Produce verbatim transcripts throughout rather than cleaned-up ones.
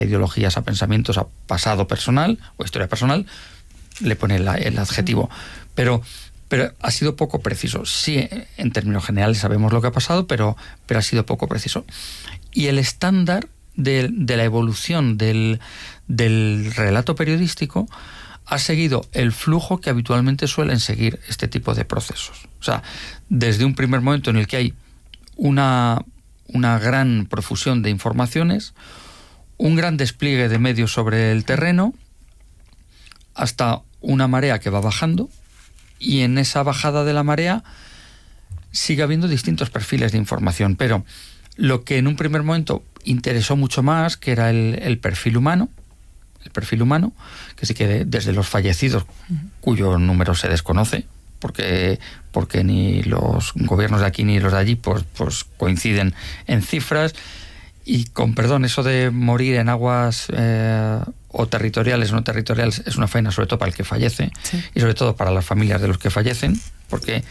ideologías, a pensamientos, a pasado personal o historia personal, le pone la, el adjetivo. Pero, pero ha sido poco preciso. Sí, en términos generales sabemos lo que ha pasado, pero, pero ha sido poco preciso. Y el estándar de, de la evolución del, del relato periodístico ha seguido el flujo que habitualmente suelen seguir este tipo de procesos. O sea, desde un primer momento en el que hay una, una gran profusión de informaciones, un gran despliegue de medios sobre el terreno, hasta una marea que va bajando, y en esa bajada de la marea sigue habiendo distintos perfiles de información, pero lo que en un primer momento interesó mucho más, que era el, el perfil humano, el perfil humano, que sí que desde los fallecidos, cuyo número se desconoce, porque, porque ni los gobiernos de aquí ni los de allí pues, pues coinciden en cifras. Y con perdón, eso de morir en aguas eh, o territoriales o no territoriales es una faena sobre todo para el que fallece, sí, y sobre todo para las familias de los que fallecen, porque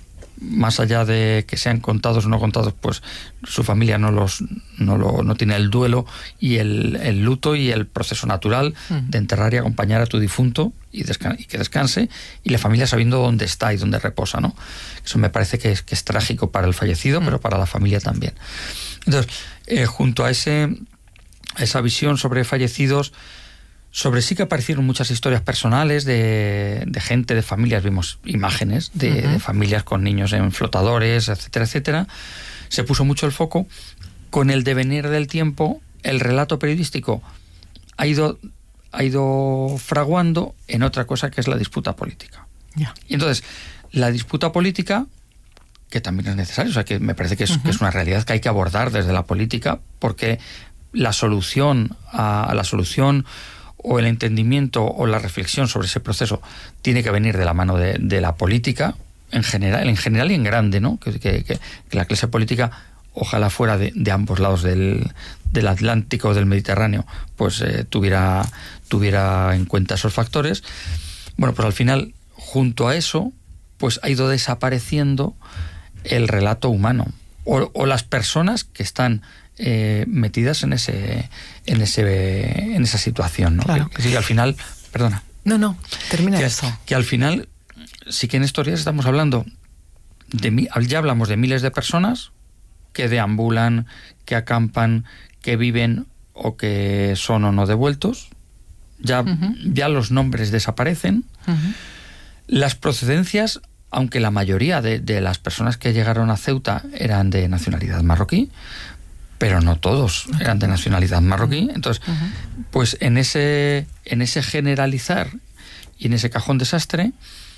más allá de que sean contados o no contados, pues su familia no los no lo no tiene el duelo y el, el luto y el proceso natural de enterrar y acompañar a tu difunto y, descan- y que descanse, y la familia sabiendo dónde está y dónde reposa, ¿no? Eso me parece que es, que es trágico para el fallecido, mm. pero para la familia también. Entonces, eh, junto a ese a esa visión sobre fallecidos, sobre sí que aparecieron muchas historias personales de, de gente, de familias, vimos imágenes de, uh-huh. de familias con niños en flotadores, etcétera, etcétera. Se puso mucho el foco. Con el devenir del tiempo, el relato periodístico ha ido, ha ido fraguando en otra cosa que es la disputa política. Yeah. Y entonces, la disputa política, que también es necesaria, o sea, que me parece que es, uh-huh. que es una realidad que hay que abordar desde la política, porque la solución a, a la solución o el entendimiento o la reflexión sobre ese proceso tiene que venir de la mano de, de la política en general, en general y en grande, ¿no? Que, que, que la clase política, ojalá fuera de, de ambos lados del, del Atlántico o del Mediterráneo, pues eh, tuviera, tuviera en cuenta esos factores. Bueno, pues al final, junto a eso, pues ha ido desapareciendo el relato humano o, o las personas que están Eh, metidas en ese en ese en esa situación, ¿no? Claro. Que, que sí, que al final, perdona. No, no, termina que, eso. Que al final sí que en estos días estamos hablando de ya hablamos de miles de personas que deambulan, que acampan, que viven o que son o no devueltos. Ya uh-huh. ya los nombres desaparecen. Uh-huh. Las procedencias, aunque la mayoría de, de las personas que llegaron a Ceuta eran de nacionalidad marroquí, pero no todos eran de nacionalidad marroquí. Entonces, uh-huh. pues en ese, en ese generalizar y en ese cajón desastre,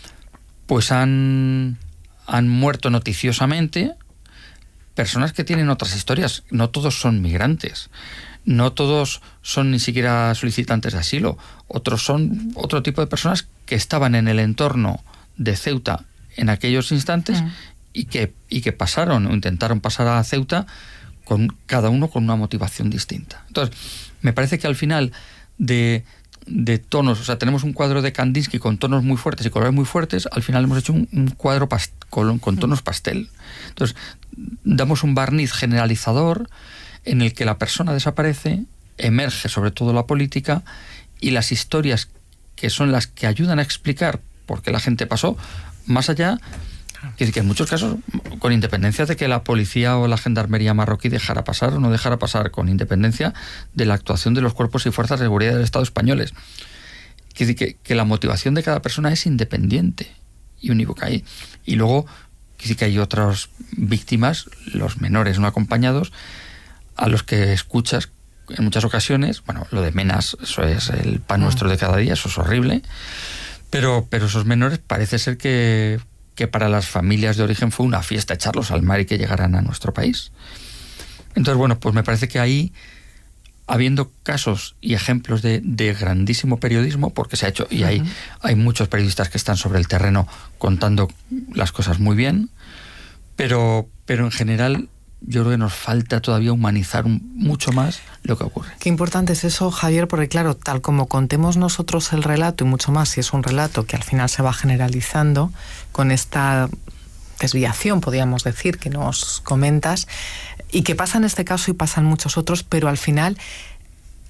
pues han, han muerto noticiosamente personas que tienen otras historias. No todos son migrantes, no todos son ni siquiera solicitantes de asilo, otros son otro tipo de personas que estaban en el entorno de Ceuta en aquellos instantes, uh-huh. y que, y que pasaron o intentaron pasar a Ceuta, con cada uno con una motivación distinta. Entonces, me parece que al final de, de tonos, o sea, tenemos un cuadro de Kandinsky con tonos muy fuertes y colores muy fuertes, al final hemos hecho un, un cuadro past- con, con tonos pastel. Entonces, damos un barniz generalizador en el que la persona desaparece, emerge sobre todo la política y las historias que son las que ayudan a explicar por qué la gente pasó, más allá. Que en muchos casos, con independencia de que la policía o la gendarmería marroquí dejara pasar o no dejara pasar, con independencia de la actuación de los cuerpos y fuerzas de seguridad del Estado españoles. Que, que, que la motivación de cada persona es independiente y unívoca. Y, y luego, que sí que hay otras víctimas, los menores no acompañados, a los que escuchas en muchas ocasiones. Bueno, lo de Menas, eso es el pan nuestro de cada día, eso es horrible. Pero, pero esos menores parece ser que... que para las familias de origen fue una fiesta echarlos al mar y que llegaran a nuestro país. Entonces, bueno, pues me parece que ahí, habiendo casos y ejemplos de, de grandísimo periodismo, porque se ha hecho, y uh-huh. hay, hay muchos periodistas que están sobre el terreno contando las cosas muy bien, pero, pero en general yo creo que nos falta todavía humanizar un, mucho más lo que ocurre. Qué importante es eso, Javier, porque claro, tal como contemos nosotros el relato, y mucho más si es un relato que al final se va generalizando, con esta desviación, podríamos decir, que nos comentas, y que pasa en este caso y pasa en muchos otros, pero al final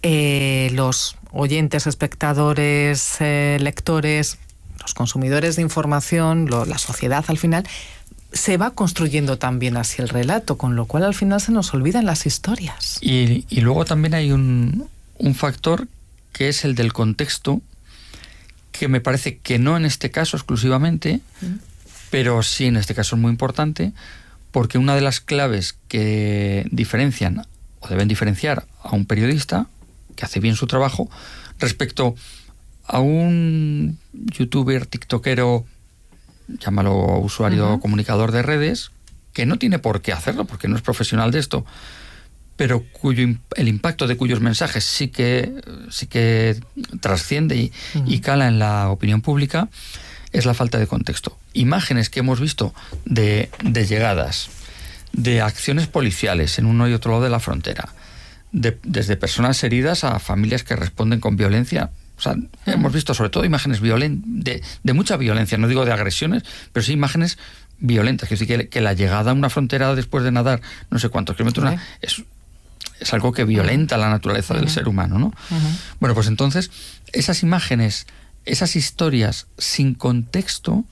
eh, los oyentes, espectadores, eh, lectores, los consumidores de información, lo, la sociedad al final, se va construyendo también así el relato, con lo cual al final se nos olvidan las historias. Y, y luego también hay un, un factor que es el del contexto, que me parece que no en este caso exclusivamente, mm. pero sí en este caso es muy importante, porque una de las claves que diferencian o deben diferenciar a un periodista que hace bien su trabajo respecto a un youtuber, tiktokero, llámalo usuario, uh-huh. comunicador de redes, que no tiene por qué hacerlo porque no es profesional de esto, pero cuyo el impacto de cuyos mensajes sí que sí que trasciende y, uh-huh. y cala en la opinión pública, es la falta de contexto. Imágenes que hemos visto de, de llegadas, de acciones policiales en uno y otro lado de la frontera, de, desde personas heridas a familias que responden con violencia. O sea, uh-huh. hemos visto sobre todo imágenes violen- de, de mucha violencia, no digo de agresiones, pero sí imágenes violentas. Que, que, que la llegada a una frontera después de nadar no sé cuántos kilómetros uh-huh. es, es algo que violenta uh-huh. la naturaleza uh-huh. del ser humano, ¿no? Uh-huh. Bueno, pues entonces, esas imágenes, esas historias sin contexto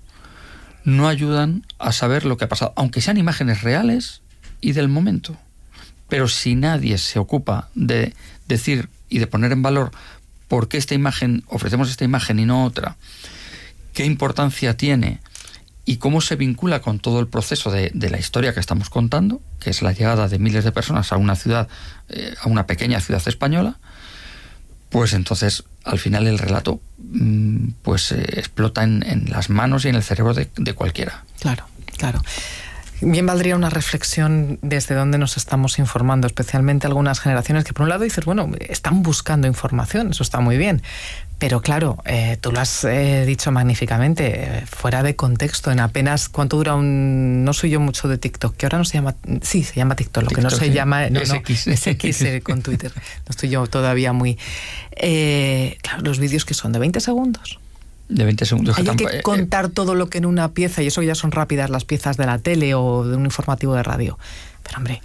no ayudan a saber lo que ha pasado, aunque sean imágenes reales y del momento. Pero si nadie se ocupa de decir y de poner en valor por qué esta imagen, ofrecemos esta imagen y no otra, qué importancia tiene y cómo se vincula con todo el proceso de, de la historia que estamos contando, que es la llegada de miles de personas a una ciudad, eh, a una pequeña ciudad española, pues entonces al final el relato mmm, pues eh, explota en, en las manos y en el cerebro de, de cualquiera. Claro, claro. Bien valdría una reflexión desde dónde nos estamos informando, especialmente algunas generaciones que por un lado dices, bueno, están buscando información, eso está muy bien, pero claro, eh, tú lo has eh, dicho magníficamente, eh, fuera de contexto, en apenas, ¿cuánto dura un...? No soy yo mucho de TikTok, que ahora no se llama... Sí, se llama TikTok, lo TikTok, que no se sí. llama... No, S X. No, S X eh, con Twitter, no estoy yo todavía muy... Eh, claro, los vídeos que son de veinte segundos. De veinte segundos. Hay que, que contar eh, todo lo que en una pieza, y eso ya son rápidas las piezas de la tele o de un informativo de radio. Pero hombre...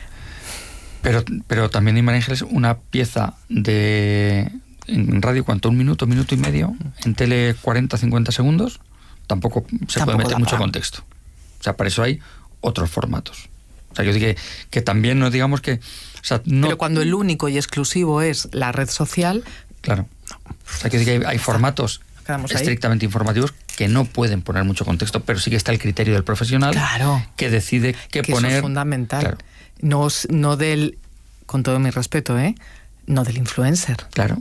Pero, pero también hay, María Ángeles, una pieza de... En radio, ¿cuánto? ¿Un minuto, minuto y medio? En tele, cuarenta, cincuenta segundos. Tampoco se tampoco puede meter mucho para. contexto. O sea, para eso hay otros formatos. O sea, yo digo que, que también no digamos que... O sea, no... Pero cuando el único y exclusivo es la red social... Claro. O sea, que hay, hay formatos estrictamente informativos que no pueden poner mucho contexto, pero sí que está el criterio del profesional claro, que decide qué que poner. Eso es fundamental. Claro. No, no del, con todo mi respeto, ¿eh? No del influencer. Claro.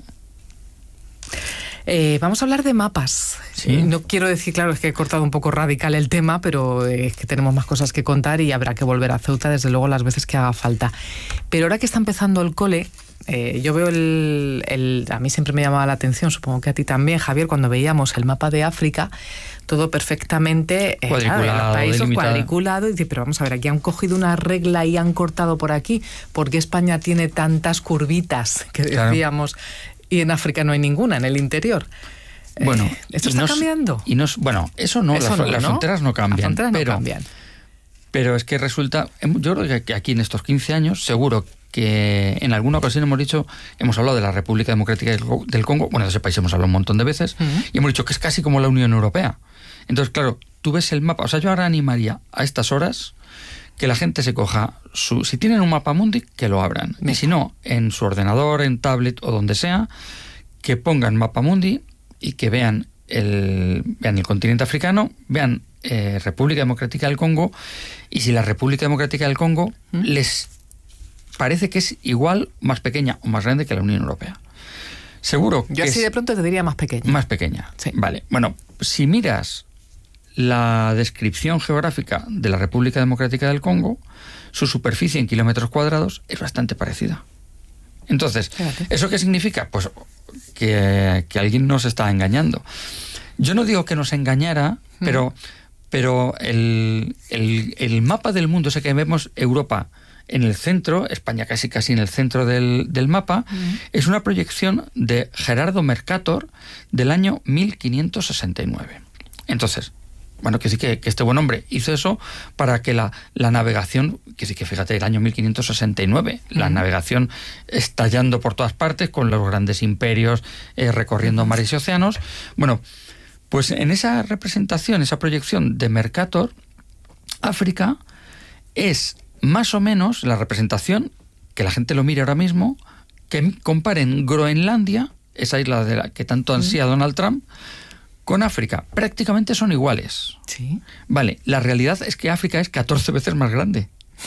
Eh, vamos a hablar de mapas. Sí. No quiero decir, claro, es que he cortado un poco radical el tema, pero es que tenemos más cosas que contar y habrá que volver a Ceuta, desde luego, las veces que haga falta. Pero ahora que está empezando el cole, eh, yo veo el, el... A mí siempre me llamaba la atención, supongo que a ti también, Javier, cuando veíamos el mapa de África, todo perfectamente eh, cuadriculado, claro, los países delimitado. cuadriculado, y dice, pero vamos a ver, aquí han cogido una regla y han cortado por aquí. ¿Por qué España tiene tantas curvitas que decíamos? Claro. Y en África no hay ninguna, en el interior. Bueno, eh, ¿esto está no, cambiando? Y no, bueno, eso no, eso las, no, las ¿no? fronteras no cambian. Las fronteras pero, no cambian. Pero es que resulta, yo creo que aquí en estos quince años, seguro que en alguna ocasión hemos dicho, hemos hablado de la República Democrática del Congo, bueno, de ese país hemos hablado un montón de veces, uh-huh. y hemos dicho que es casi como la Unión Europea. Entonces, claro, tú ves el mapa, o sea, yo ahora animaría a estas horas que la gente se coja, su, si tienen un mapa mundi, que lo abran. Mira. Y si no, en su ordenador, en tablet o donde sea, que pongan mapa mundi y que vean el, vean el continente africano, vean eh, República Democrática del Congo, y si la República Democrática del Congo ¿Mm? les parece que es igual, más pequeña o más grande que la Unión Europea. Seguro que yo así es de pronto te diría más pequeña. Más pequeña, sí. Vale. Bueno, si miras la descripción geográfica de la República Democrática del Congo, su superficie en kilómetros cuadrados es bastante parecida. Entonces, Fíjate. ¿eso qué significa? Pues que, que alguien nos está engañando. Yo no digo que nos engañara, mm. pero, pero el, el, el mapa del mundo, ese que vemos Europa en el centro, España casi casi en el centro del, del mapa, mm. es una proyección de Gerardo Mercator del año mil quinientos sesenta y nueve. Entonces, Bueno, que sí que, que este buen hombre hizo eso para que la, la navegación, que sí que fíjate, el año mil quinientos sesenta y nueve, uh-huh. la navegación estallando por todas partes con los grandes imperios eh, recorriendo uh-huh. mares y océanos. Bueno, pues en esa representación, esa proyección de Mercator, África es más o menos la representación, que la gente lo mire ahora mismo, que comparen Groenlandia, esa isla de la que tanto ansía uh-huh. Donald Trump, con África. Prácticamente son iguales. Sí. Vale, la realidad es que África es catorce veces más grande.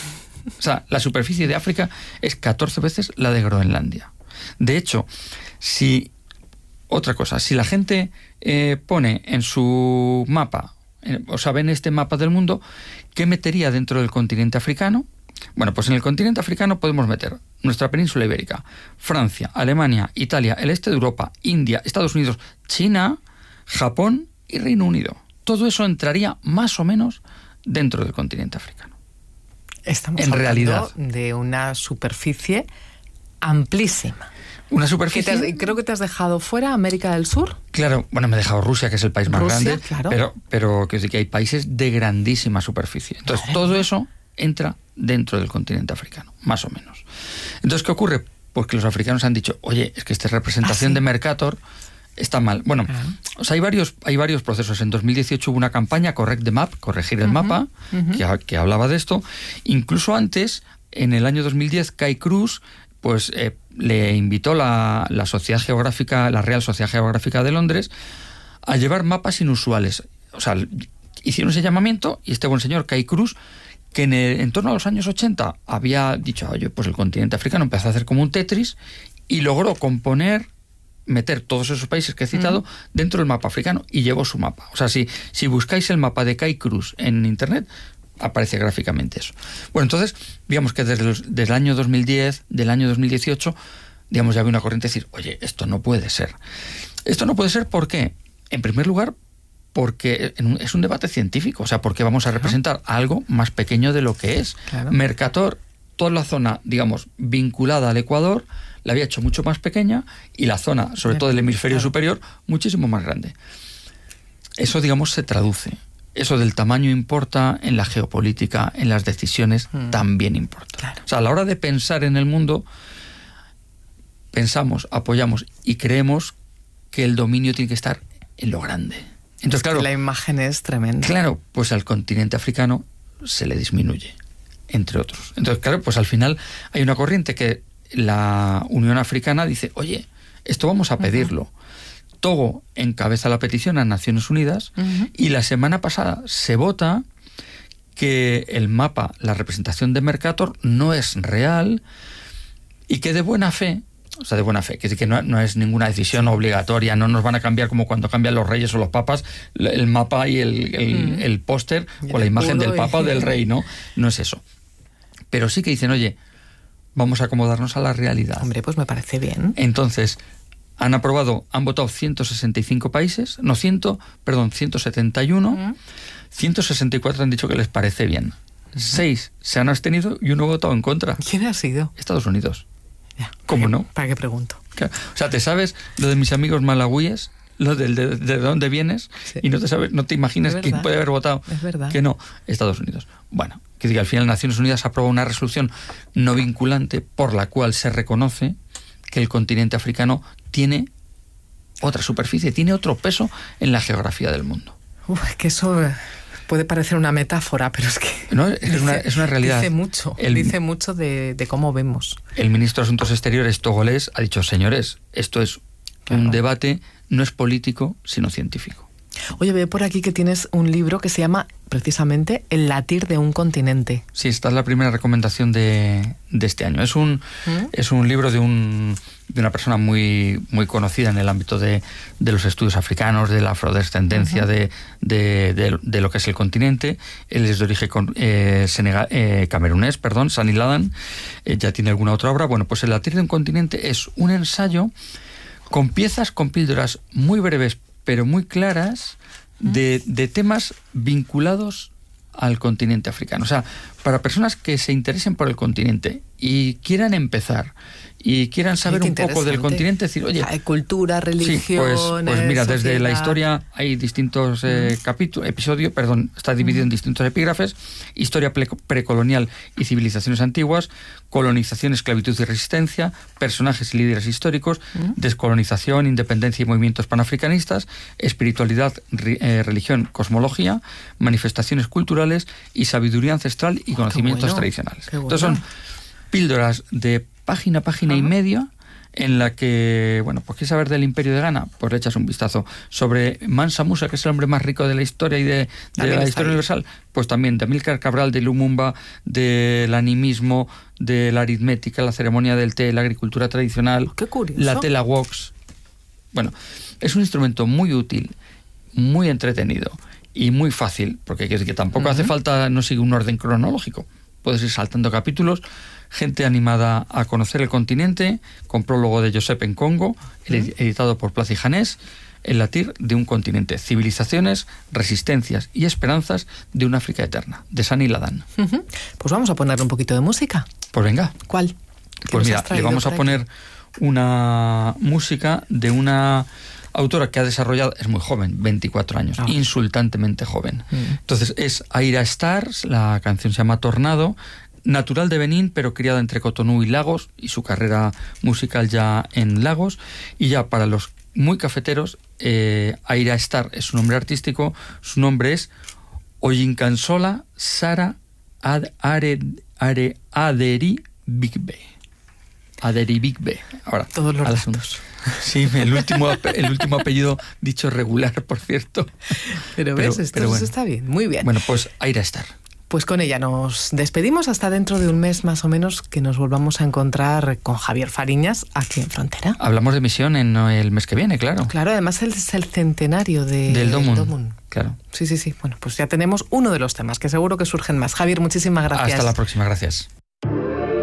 O sea, la superficie de África es catorce veces la de Groenlandia. De hecho, si... Otra cosa, si la gente eh, pone en su mapa, eh, o sea, ven este mapa del mundo, ¿qué metería dentro del continente africano? Bueno, pues en el continente africano podemos meter nuestra península ibérica, Francia, Alemania, Italia, el este de Europa, India, Estados Unidos, China, Japón y Reino Unido. Todo eso entraría más o menos dentro del continente africano. Estamos en hablando realidad de una superficie amplísima. Una superficie... ¿Te has, creo que te has dejado fuera América del Sur. Claro, bueno, me he dejado Rusia, que es el país más Rusia, grande, claro. pero, pero que, que hay países de grandísima superficie. Entonces, Madre todo mía. Eso entra dentro del continente africano, más o menos. Entonces, ¿qué ocurre? Pues que los africanos han dicho, oye, es que esta representación ¿Ah, sí? de Mercator está mal. Bueno, ah. o sea, hay varios, hay varios procesos. En dos mil dieciocho hubo una campaña, Correct the Map, corregir el uh-huh, mapa, uh-huh. que, que hablaba de esto. Incluso antes, en el año dos mil diez, Kai Kruse, pues eh, le invitó la, la Sociedad Geográfica, la Real Sociedad Geográfica de Londres, a llevar mapas inusuales. O sea, hicieron ese llamamiento y este buen señor, Kai Kruse, que en, el, en torno a los años ochenta había dicho, oye, pues el continente africano empezó a hacer como un Tetris y logró componer, meter todos esos países que he citado uh-huh. dentro del mapa africano y llevó su mapa. O sea, si, si buscáis el mapa de Kai Kruse en internet, aparece gráficamente eso. Bueno, entonces, digamos que desde, los, desde el año dos mil diez, del año dos mil dieciocho, digamos, ya había una corriente de decir, oye, esto no puede ser. Esto no puede ser, ¿por qué? En primer lugar, porque es un debate científico, o sea, porque vamos a representar algo más pequeño de lo que es. Claro. Mercator, toda la zona, digamos, vinculada al Ecuador, la había hecho mucho más pequeña y la zona, sobre todo del hemisferio claro. superior, muchísimo más grande. Eso, digamos, se traduce. Eso del tamaño importa en la geopolítica, en las decisiones, mm. también importa. Claro. O sea, a la hora de pensar en el mundo, pensamos, apoyamos y creemos que el dominio tiene que estar en lo grande. Entonces, es claro, que la imagen es tremenda. Claro, pues al continente africano se le disminuye, entre otros. Entonces, claro, pues al final hay una corriente que la Unión Africana dice, oye, esto vamos a pedirlo. Uh-huh. Togo encabeza la petición a Naciones Unidas uh-huh. y la semana pasada se vota que el mapa, la representación de Mercator no es real y que de buena fe, o sea, de buena fe, que, que no, no es ninguna decisión obligatoria, no nos van a cambiar como cuando cambian los reyes o los papas el mapa y el, el, uh-huh. el póster o la imagen del papa y... o del rey, ¿no? No es eso. Pero sí que dicen, oye, vamos a acomodarnos a la realidad. Hombre, pues me parece bien. Entonces, han aprobado, han votado ciento sesenta y cinco países, no cien, perdón, ciento setenta y uno, uh-huh. ciento sesenta y cuatro han dicho que les parece bien. Uh-huh. Seis se han abstenido y uno ha votado en contra. ¿Quién ha sido? Estados Unidos. Ya, ¿Cómo ¿para no? Qué, ¿Para qué pregunto? Claro. O sea, ¿te sabes lo de mis amigos malawíes? Lo de, de, de dónde vienes sí. y no te sabes, no te imaginas quién puede haber votado. Es verdad. Que no, Estados Unidos. Bueno, que diga, al final Naciones Unidas aprobó una resolución no vinculante por la cual se reconoce que el continente africano tiene otra superficie, tiene otro peso en la geografía del mundo. Uf, es que eso puede parecer una metáfora, pero es que, no, es, dice, una, es una realidad. Dice mucho, el, dice mucho de, de cómo vemos. El ministro de Asuntos Exteriores togolés ha dicho, señores, esto es claro. un debate, no es político, sino científico. Oye, veo por aquí que tienes un libro que se llama precisamente El latir de un continente. Sí, esta es la primera recomendación de, de este año. Es un, ¿Mm? es un libro de, un, de una persona muy, muy conocida en el ámbito de, de los estudios africanos, de la afrodescendencia, uh-huh. de, de, de, de lo que es el continente. Él es de origen eh, senegal, eh, camerunés, perdón, Sani Ladan. Eh, ya tiene alguna otra obra. Bueno, pues El latir de un continente es un ensayo con piezas, con píldoras muy breves, pero muy claras, de, de temas vinculados al continente africano. O sea, para personas que se interesen por el continente y quieran empezar y quieran saber Ay, un poco del continente, decir, oye, hay cultura, religión, sí, pues, pues mira, desde sociedad. la historia hay distintos eh, capítulos, episodios, perdón, está dividido uh-huh. en distintos epígrafes: historia pre- precolonial y civilizaciones antiguas, colonización, esclavitud y resistencia, personajes y líderes históricos, uh-huh. descolonización, independencia y movimientos panafricanistas, espiritualidad, ri- eh, religión, cosmología, manifestaciones culturales y sabiduría ancestral y oh, conocimientos bueno, tradicionales. bueno. Entonces son píldoras de página, página uh-huh. y media, en la que, bueno, pues quieres saber del Imperio de Ghana, pues le echas un vistazo. Sobre Mansa Musa, que es el hombre más rico de la historia y de, de la historia ahí. universal, pues también de Amílcar Cabral, de Lumumba, del animismo, de la aritmética, la ceremonia del té, la agricultura tradicional, oh, qué curioso. La tela wax. Bueno, es un instrumento muy útil, muy entretenido y muy fácil, porque que, que tampoco uh-huh. hace falta, no sigue un orden cronológico. Puedes ir saltando capítulos. Gente animada a conocer el continente, con prólogo de Josep Nkongo, editado por Plaza y Janés, El latir de un continente, civilizaciones, resistencias y esperanzas de una África eterna, de Sani Ladan. Uh-huh. Pues vamos a ponerle un poquito de música. Pues venga. ¿Cuál? Pues mira, le vamos a poner aquí? una música de una autora que ha desarrollado, es muy joven, veinticuatro años, oh. insultantemente joven. Uh-huh. Entonces es Aira Stars, la canción se llama Tornado, natural de Benín, pero criada entre Cotonú y Lagos, y su carrera musical ya en Lagos. Y ya para los muy cafeteros, eh, Aira Star es su nombre artístico, su nombre es Oyinkansola Sara Ad, Are, Are, Aderi Bigbe. Aderi Bigbe. Ahora, todos los datos. Sí, el último, el último apellido dicho regular, por cierto. Pero ves, pero, esto pero bueno. está bien, muy bien. Bueno, pues Aira Star. Pues con ella nos despedimos hasta dentro de un mes más o menos, que nos volvamos a encontrar con Javier Fariñas aquí en Frontera. Hablamos de misión en el mes que viene, claro. Claro, además es el centenario de, del Domun. Domun. Claro. Sí, sí, sí. Bueno, pues ya tenemos uno de los temas, que seguro que surgen más. Javier, muchísimas gracias. Hasta la próxima, gracias.